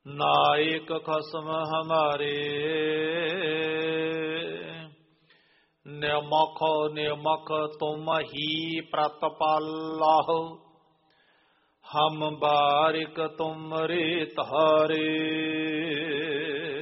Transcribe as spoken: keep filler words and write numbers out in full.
नायक खसम हमारे, नियमक नियमक तुम ही प्रतिपाला, हम बारिक तुम रे तारे।